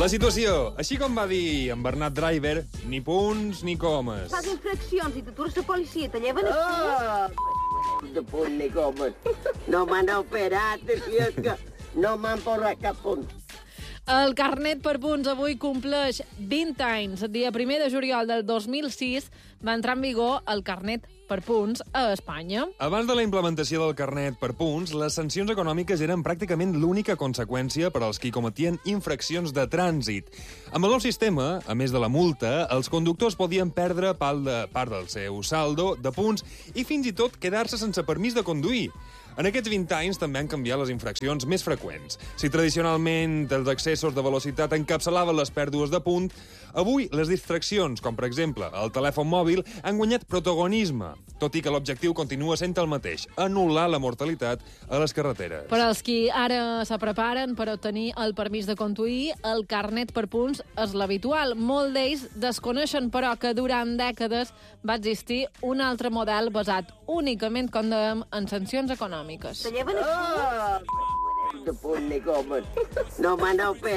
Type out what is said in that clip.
La situació, així com va dir en Bernat Driver, ni punts ni comes. Fas infraccions i t'atures la policia, te lleven el De punt ni comes. No m'han operat, i és que no m'han posat cap punt. El carnet per punts avui compleix 20 anys. El dia 1 de juliol del 2006 va entrar en vigor el carnet per punts a Espanya. Abans de la implementació del carnet per punts, les sancions econòmiques eren pràcticament l'única conseqüència per als qui cometien infraccions de trànsit. Amb el nou sistema, a més de la multa, els conductors podien perdre part del seu saldo de punts i fins i tot quedar-se sense permís de conduir. En aquests 20 anys també han canviat les infraccions més freqüents. Si tradicionalment els excessos de velocitat encapçalaven les pèrdues de punt, avui les distraccions, com per exemple el telèfon mòbil, han guanyat protagonisme, tot i que l'objectiu continua sent el mateix, anul·lar la mortalitat a les carreteres. Per als qui ara se preparen per obtenir el permís de conduir, el carnet per punts és l'habitual. Molts d'ells desconeixen, però, que durant dècades va existir un altre model basat únicament, com dèiem, en sancions econòmiques. te lleven el De punt ni comes. No m'han operat.